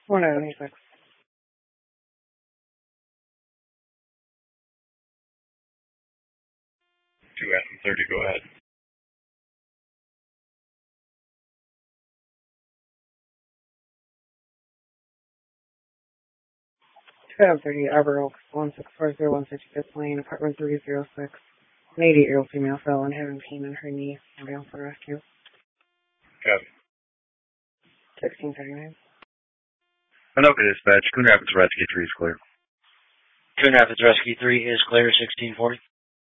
196. 2 after 30, go ahead. Two 30, Arbor Oaks, 1640-165th Lane, apartment 306. An 88-year-old female fell and having pain in her knee. Available for rescue. Copy. 1639. Anoka Dispatch, Coon Rapids Rescue 3 is clear. Coon Rapids Rescue 3 is clear, 1640.